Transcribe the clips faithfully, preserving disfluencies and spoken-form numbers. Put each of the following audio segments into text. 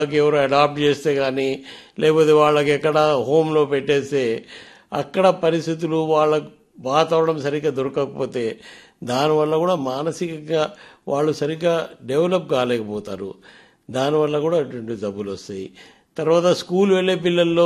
ఎవరు అడాప్ట్ చేస్తే కానీ లేకపోతే వాళ్ళకి ఎక్కడ హోమ్లో పెట్టేస్తే అక్కడ పరిస్థితులు వాళ్ళ వాతావరణం సరిగ్గా దొరకకపోతే దానివల్ల కూడా మానసికంగా వాళ్ళు సరిగ్గా డెవలప్ కాలేకపోతారు. దానివల్ల కూడా అటువంటి జబ్బులు వస్తాయి. తర్వాత స్కూల్ వెళ్ళే పిల్లల్లో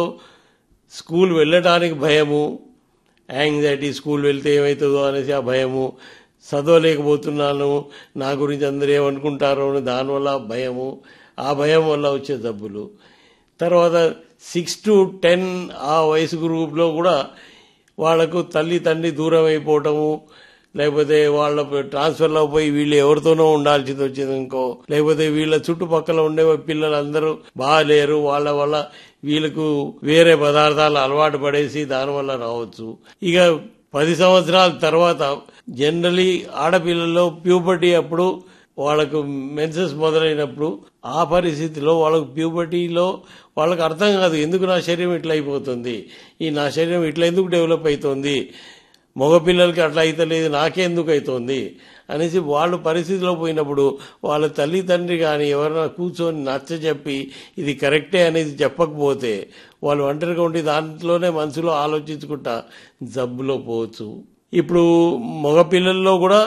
స్కూల్ వెళ్ళడానికి భయము, యాంగ్జైటీ, స్కూల్ వెళ్తే ఏమవుతుందో అనేసి ఆ భయము, చదవలేకపోతున్నాను నా గురించి అందరూ ఏమనుకుంటారో అని దానివల్ల భయము, ఆ భయం వల్ల వచ్చే జబ్బులు. తర్వాత సిక్స్ టు టెన్ ఆ వయసు గ్రూప్లో కూడా వాళ్లకు తల్లి తండ్రి దూరం అయిపోవటము, లేకపోతే వాళ్ళ ట్రాన్స్ఫర్లో పోయి వీళ్ళు ఎవరితోనో ఉండాల్సింది వచ్చింది ఇంకో, లేకపోతే వీళ్ళ చుట్టుపక్కల ఉండే పిల్లలందరూ బాగాలేరు, వాళ్ళ వల్ల వీళ్ళకు వేరే పదార్థాలు అలవాటు పడేసి దానివల్ల రావచ్చు. ఇక పది సంవత్సరాల తర్వాత జనరలీ ఆడపిల్లల్లో ప్యూబర్టీ అప్పుడు వాళ్ళకు మెన్సెస్ మొదలైనప్పుడు ఆ పరిస్థితిలో వాళ్ళకు ప్యూబర్టీలో వాళ్ళకు అర్థం కాదు ఎందుకు నా శరీరం ఇట్లా అయిపోతుంది, ఈ నా శరీరం ఇట్లా ఎందుకు డెవలప్ అవుతుంది, మగపిల్లలకి అట్లా అయితలేదు నాకెందుకు అవుతుంది అనేసి వాళ్ళు పరిస్థితిలో పోయినప్పుడు వాళ్ళ తల్లి తండ్రి కానీ ఎవరైనా కూర్చొని నచ్చ చెప్పి ఇది కరెక్టే అనేది చెప్పకపోతే వాళ్ళు ఒంటరిగా ఉండి దాంట్లోనే మనసులో ఆలోచించుకుంటా జబ్బులో పోవచ్చు. ఇప్పుడు మగపిల్లల్లో కూడా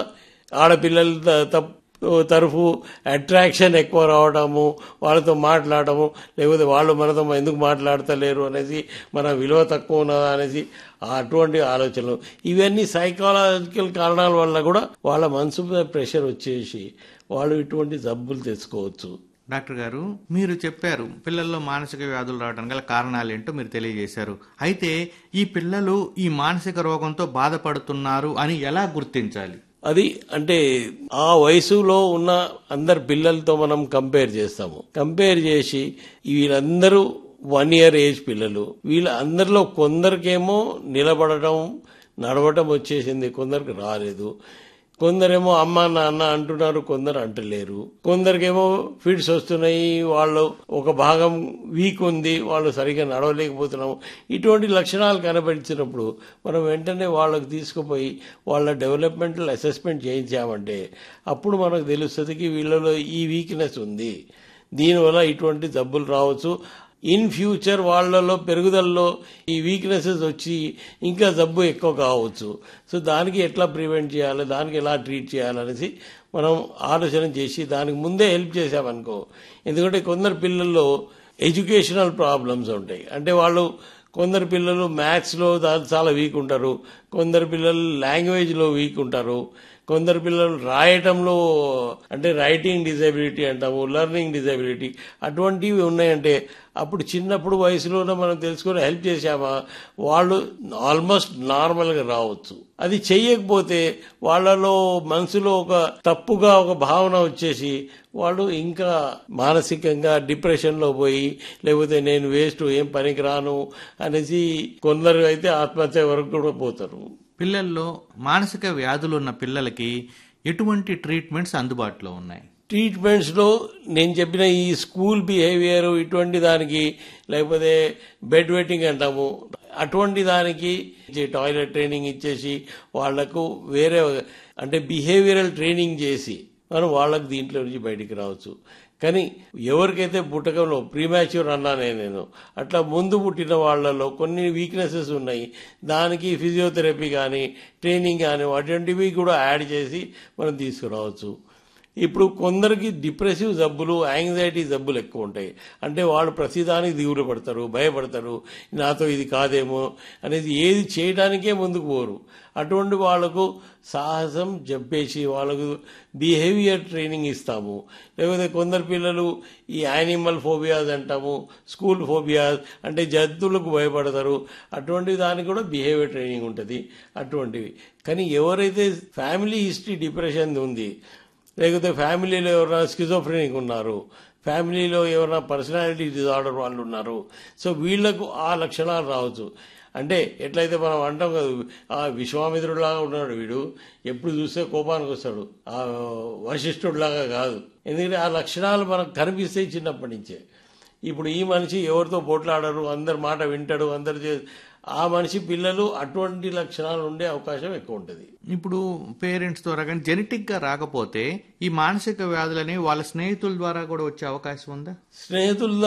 ఆడపిల్లల తప్పు తరఫు అట్రాక్షన్ ఎక్కువ రావడము, వాళ్ళతో మాట్లాడటము, లేకపోతే వాళ్ళు మనతో ఎందుకు మాట్లాడతలేరు అనేసి మన విలువ తక్కువ ఉన్నదా అనేసి అటువంటి ఆలోచనలు, ఇవన్నీ సైకాలజికల్ కారణాల వల్ల కూడా వాళ్ళ మనసు మీద ప్రెషర్ వచ్చేసి వాళ్ళు ఇటువంటి జబ్బులు తెచ్చుకోవచ్చు. డాక్టర్ గారు, మీరు చెప్పారు పిల్లల్లో మానసిక వ్యాధులు రావడానికి గల కారణాలు ఏంటో మీరు తెలియజేశారు. అయితే ఈ పిల్లలు ఈ మానసిక రోగంతో బాధపడుతున్నారు అని ఎలా గుర్తించాలి? అది అంటే ఆ వయసులో ఉన్న అందరు పిల్లలతో మనం కంపేర్ చేస్తాము. కంపేర్ చేసి వీళ్ళందరూ వన్ ఇయర్ ఏజ్ పిల్లలు, వీళ్ళ అందరిలో కొందరికేమో నిలబడటం నడవటం వచ్చేసింది, కొందరికి రాలేదు. కొందరేమో అమ్మ నాన్న అంటున్నారు, కొందరు అంటలేరు. కొందరికేమో ఫిట్స్ వస్తున్నాయి, వాళ్ళు ఒక భాగం వీక్ ఉంది, వాళ్ళు సరిగ్గా నడవలేకపోతున్నాము. ఇటువంటి లక్షణాలు కనబడిచినప్పుడు మనం వెంటనే వాళ్ళకు తీసుకుపోయి వాళ్ళ డెవలప్మెంటల్ అసెస్మెంట్ చేయించామంటే అప్పుడు మనకు తెలుస్తుంది వీళ్ళలో ఈ వీక్నెస్ ఉంది, దీనివల్ల ఇటువంటి జబ్బులు రావచ్చు. ఇన్ ఫ్యూచర్ వాళ్లలో పెరుగుదలలో ఈ వీక్నెసెస్ వచ్చి ఇంకా జబ్బు ఎక్కువ కావచ్చు. సో దానికి ఎట్లా ప్రివెంట్ చేయాలి, దానికి ఎలా ట్రీట్ చేయాలనేసి మనం ఆలోచన చేసి దానికి ముందే హెల్ప్ చేసామనుకో. ఎందుకంటే కొందరు పిల్లల్లో ఎడ్యుకేషనల్ ప్రాబ్లమ్స్ ఉంటాయి. అంటే వాళ్ళు కొందరు పిల్లలు మ్యాథ్స్లో చాలా వీక్ ఉంటారు, కొందరు పిల్లలు లాంగ్వేజ్లో వీక్ ఉంటారు, కొందరు పిల్లలు రాయటంలో అంటే రైటింగ్ డిజబిలిటీ అంటాము, లెర్నింగ్ డిజబిలిటీ అటువంటివి ఉన్నాయంటే అప్పుడు చిన్నప్పుడు వయసులోనే మనం తెలుసుకొని హెల్ప్ చేశామా వాళ్ళు ఆల్మోస్ట్ నార్మల్గా రావచ్చు. అది చెయ్యకపోతే వాళ్ళలో మనసులో ఒక తప్పుగా ఒక భావన వచ్చేసి వాళ్ళు ఇంకా మానసికంగా డిప్రెషన్లో పోయి లేకపోతే నేను వేస్ట్ ఏం పనికి రాను అనేసి కొందరు అయితే ఆత్మహత్య వరకు కూడా పోతారు. పిల్లల్లో మానసిక వ్యాధులు ఉన్న పిల్లలకి ఎటువంటి ట్రీట్మెంట్స్ అందుబాటులో ఉన్నాయి? ట్రీట్మెంట్స్లో నేను చెప్పిన ఈ స్కూల్ బిహేవియర్ ఇటువంటి దానికి, లేకపోతే బెడ్ వెట్టింగ్ అంటాము అటువంటి దానికి టాయిలెట్ ట్రైనింగ్ ఇచ్చేసి వాళ్లకు వేరే అంటే బిహేవియరల్ ట్రైనింగ్ చేసి మనం వాళ్ళకు దీంట్లో నుంచి బయటికి రావచ్చు. కానీ ఎవరికైతే పుట్టకంలో ప్రీమాచ్యూర్ అన్నానే నేను అట్లా ముందు పుట్టిన వాళ్లలో కొన్ని వీక్నెసెస్ ఉన్నాయి, దానికి ఫిజియోథెరపీ కానీ ట్రైనింగ్ కానీ అటువంటివి కూడా యాడ్ చేసి మనం తీసుకురావచ్చు. ఇప్పుడు కొందరికి డిప్రెసివ్ జబ్బులు, యాంగ్జైటీ జబ్బులు ఎక్కువ ఉంటాయి. అంటే వాళ్ళు ప్రతిదానికి దిగులు పడతారు, భయపడతారు, నాతో ఇది కాదేమో అనేది ఏది చేయడానికే ముందుకు పోరు. అటువంటి వాళ్లకు సాహసం చెప్పేసి వాళ్ళకు బిహేవియర్ ట్రైనింగ్ ఇస్తాము. లేకపోతే కొందరు పిల్లలు ఈ యానిమల్ ఫోబియాస్ అంటాము, స్కూల్ ఫోబియాస్ అంటే జంతువులకు భయపడతారు, అటువంటి దానికి కూడా బిహేవియర్ ట్రైనింగ్ ఉంటుంది అటువంటివి. కానీ ఎవరైతే ఫ్యామిలీ హిస్టరీ డిప్రెషన్ ఉంది, లేకపోతే ఫ్యామిలీలో ఎవరైనా స్కిజోఫ్రెనిక్ ఉన్నారు, ఫ్యామిలీలో ఎవరైనా పర్సనాలిటీ డిజార్డర్ వాళ్ళు ఉన్నారు, సో వీళ్లకు ఆ లక్షణాలు రావచ్చు. అంటే ఎట్లయితే మనం అంటాం కదా, ఆ విశ్వామిత్రుడిలాగా ఉన్నాడు వీడు, ఎప్పుడు చూస్తే కోపానికి వస్తాడు, ఆ వశిష్ఠుడిలాగా కాదు. ఎందుకంటే ఆ లక్షణాలు మనకు కనిపిస్తాయి చిన్నప్పటి నుంచే. ఇప్పుడు ఈ మనిషి ఎవరితో పోట్లాడరు, అందరి మాట వింటాడు, అందరు చే ఆ మనిషి పిల్లలు అటువంటి లక్షణాలు ఉండే అవకాశం ఎక్కువ ఉంటుంది. ఇప్పుడు పేరెంట్స్ ద్వారా కానీ జెనెటిక్ గా రాకపోతే ఈ మానసిక వ్యాధులని వాళ్ళ స్నేహితుల ద్వారా కూడా వచ్చే అవకాశం ఉందా? స్నేహితుల